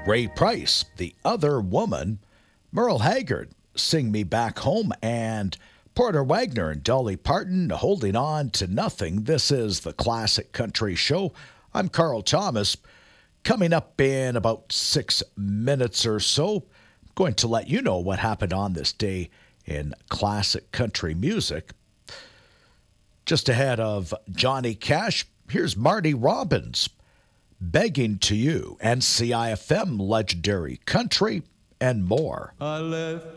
Ray Price, The Other Woman, Merle Haggard, Sing Me Back Home, and Porter Wagoner and Dolly Parton, Holding On to Nothing. This is the Classic Country Show. I'm Carl Thomas. Coming up in about 6 minutes or so, I'm going to let you know what happened on this day in classic country music. Just ahead of Johnny Cash, here's Marty Robbins, Begging to You, and CIFM Legendary Country, and more. I left